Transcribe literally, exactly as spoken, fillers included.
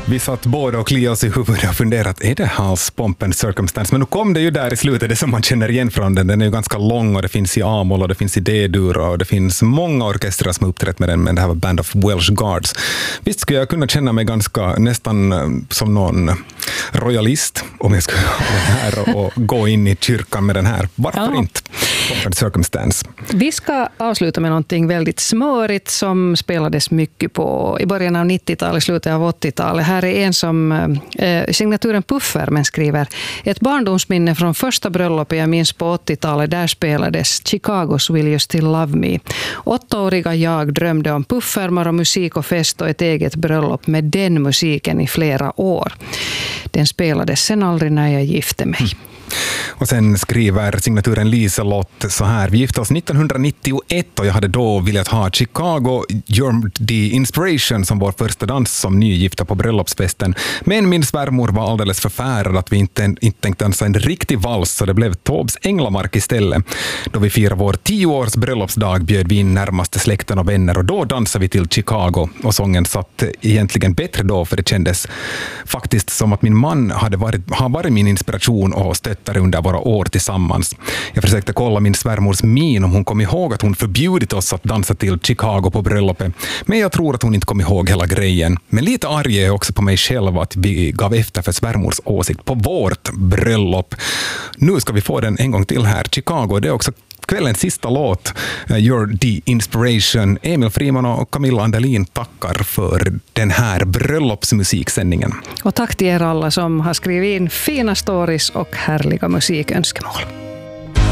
Vi satt båda och kliade oss i huvudet och funderat, är det House Pomp and Circumstance? Men nu kom det ju där i slutet, det som man känner igen från den. Den är ju ganska lång och det finns i A-moll och det finns i D-dur och det finns många orkestrar som har uppträtt med den, men det här var Band of Welsh Guards. Visst skulle jag kunna känna mig ganska nästan som någon royalist om jag skulle vara här och gå in i kyrkan med den här. Varför ja. inte? Pomp and Circumstance. Vi ska avsluta med någonting väldigt smörigt som spelades mycket på i början av nittiotalet, slutet av åttiotalet. Här är en som eh, signaturen Puffer, men skriver ett barndomsminne från första bröllopet jag minns på åttiotalet. Där spelades Chicagos Will You Still Love Me. Åttaåriga jag drömde om puffermar och musik och fest och ett eget bröllop med den musiken i flera år. Den spelades sen aldrig när jag gifte mig. Mm. Och sen skriver signaturen Liselott så här: vi gifte oss nittonhundranittioett och jag hade då velat ha Chicago You're the Inspiration som vår första dans som nygifta på bröllopsfesten. Men min svärmor var alldeles förfärad att vi inte, inte tänkte dansa en riktig vals, så det blev Tobs Änglamark istället. Då vi firade vår tioårs bröllopsdag bjöd vi in närmaste släkten och vänner och då dansade vi till Chicago. Och sången satt egentligen bättre då, för det kändes faktiskt som att min man hade varit, har varit min inspiration och stöttare under våra år tillsammans. Jag försökte kolla min svärmors min om hon kom ihåg att hon förbjudit oss att dansa till Chicago på bröllopet. Men jag tror att hon inte kom ihåg hela grejen. Men lite arg är jag också på mig själv att vi gav efter för svärmors åsikt på vårt bröllop. Nu ska vi få den en gång till här. Chicago, det är också kvällens sista låt, You're the Inspiration. Emil Friman och Camilla Andelin tackar för den här bröllopsmusiksändningen. Och tack till er alla som har skrivit in fina stories och härliga musikönskemål.